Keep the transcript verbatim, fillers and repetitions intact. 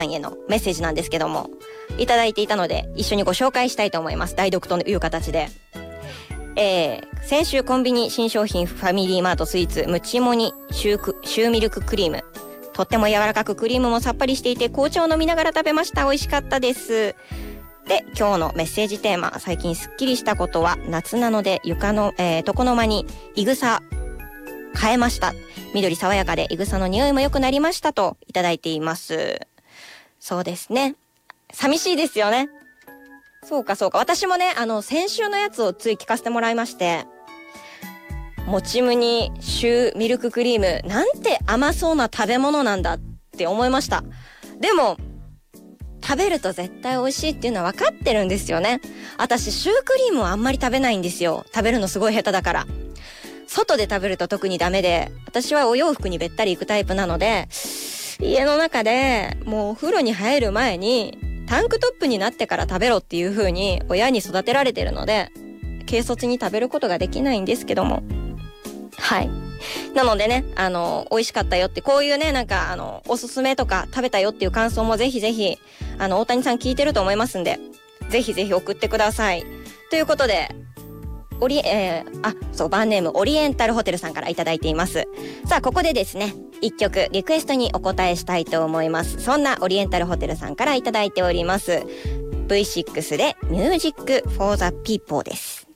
へのメッセージなんですけども、いただいていたので一緒にご紹介したいと思います。代読という形で。えー、先週コンビニ新商品ファミリーマートスイーツムチモニシュークシューミルククリーム、とっても柔らかくクリームもさっぱりしていて紅茶を飲みながら食べました。美味しかったです。で、今日のメッセージテーマ、最近すっきりしたことは夏なので床の、えー、床の間にいぐさ変えました。緑爽やかでいぐさの匂いも良くなりましたといただいています。そうですね、寂しいですよね。そうかそうか。私もね、あの先週のやつをつい聞かせてもらいまして、もちむにシューミルククリームなんて甘そうな食べ物なんだって思いました。でも食べると絶対美味しいっていうのは分かってるんですよね。私シュークリームはあんまり食べないんですよ。食べるのすごい下手だから。外で食べると特にダメで、私はお洋服にべったり行くタイプなので、家の中でもうお風呂に入る前にタンクトップになってから食べろっていう風に親に育てられてるので、軽率に食べることができないんですけども、はい。なのでね、あの美味しかったよって、こういうね、なんかあのおすすめとか食べたよっていう感想もぜひぜひあの大谷さん聞いてると思いますんで、ぜひぜひ送ってください。ということで、オリえー、あそうバンネームオリエンタルホテルさんからいただいています。さあここでですね、一曲リクエストにお答えしたいと思います。そんなオリエンタルホテルさんからいただいております ブイシックス でミュージックフォーザピーポーです。